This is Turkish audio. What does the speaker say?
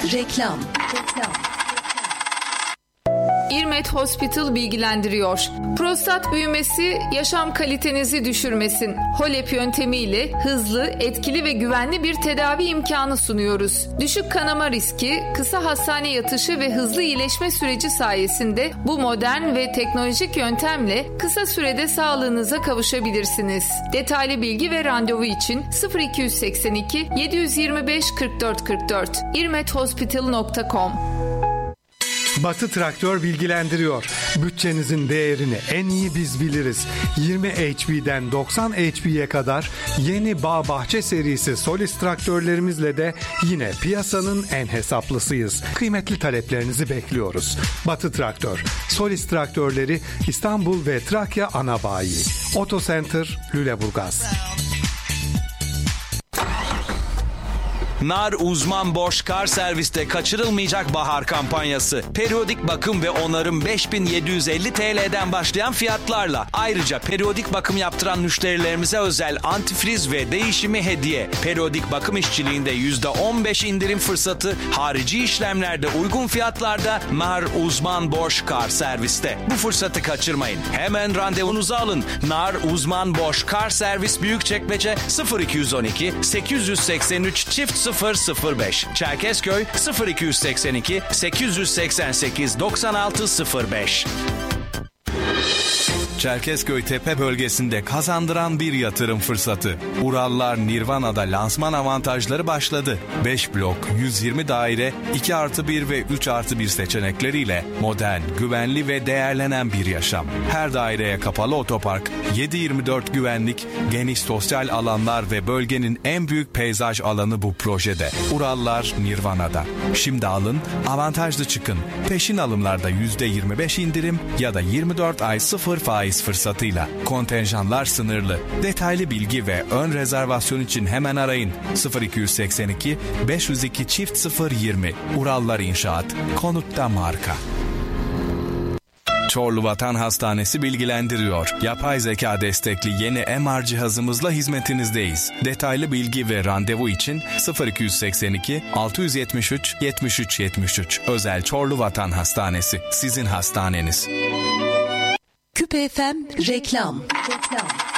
Reklam. İrmet Hospital bilgilendiriyor. Prostat büyümesi yaşam kalitenizi düşürmesin. HOLEP yöntemiyle hızlı, etkili ve güvenli bir tedavi imkanı sunuyoruz. Düşük kanama riski, kısa hastane yatışı ve hızlı iyileşme süreci sayesinde bu modern ve teknolojik yöntemle kısa sürede sağlığınıza kavuşabilirsiniz. Detaylı bilgi ve randevu için 0282 725 44 44 irmethospital.com. Batı Traktör bilgilendiriyor. Bütçenizin değerini en iyi biz biliriz. 20 HP'den 90 HP'ye kadar yeni bağ bahçe serisi Solis traktörlerimizle de yine piyasanın en hesaplısıyız. Kıymetli taleplerinizi bekliyoruz. Batı Traktör, Solis traktörleri İstanbul ve Trakya ana bayi. Oto Center, Lüleburgaz. Nar Uzman Bosch Car Servis'te kaçırılmayacak bahar kampanyası. Periyodik bakım ve onarım 5.750 TL'den başlayan fiyatlarla. Ayrıca periyodik bakım yaptıran müşterilerimize özel antifriz ve değişimi hediye. Periyodik bakım işçiliğinde %15 indirim fırsatı, harici işlemlerde uygun fiyatlarda Nar Uzman Bosch Car Servis'te. Bu fırsatı kaçırmayın. Hemen randevunuzu alın. Nar Uzman Bosch Car Servis Büyükçekmece 0212 883 çift 005 Çerkezköy 0282 888 9605. Çerkezköy Tepe bölgesinde kazandıran bir yatırım fırsatı. Urallar Nirvana'da lansman avantajları başladı. 5 blok, 120 daire, 2+1 ve 3+1 seçenekleriyle modern, güvenli ve değerlenen bir yaşam. Her daireye kapalı otopark, 7/24 güvenlik, geniş sosyal alanlar ve bölgenin en büyük peyzaj alanı bu projede. Urallar Nirvana'da. Şimdi alın, avantajlı çıkın. Peşin alımlarda %25 indirim ya da 24 ay 0 faiz fırsatıyla. Kontenjanlar sınırlı. Detaylı bilgi ve ön rezervasyon için hemen arayın. 0282 502 çift 020. Urallar İnşaat. Konutta marka. Çorlu Vatan Hastanesi bilgilendiriyor. Yapay zeka destekli yeni MR cihazımızla hizmetinizdeyiz. Detaylı bilgi ve randevu için 0282 673 73 73. Özel Çorlu Vatan Hastanesi. Sizin hastaneniz. Küpe FM reklam.